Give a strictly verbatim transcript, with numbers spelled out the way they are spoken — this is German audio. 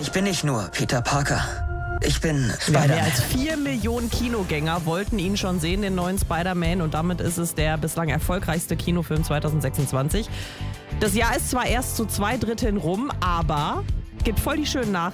Ich bin nicht nur Peter Parker. Ich bin Ja, Spider-Man. mehr als vier Millionen Kinogänger wollten ihn schon sehen, den neuen Spider-Man. Und damit ist es der bislang erfolgreichste Kinofilm zwanzig sechsundzwanzig. Das Jahr ist zwar erst zu zwei Dritteln rum, aber gibt voll die schönen Nachrichten.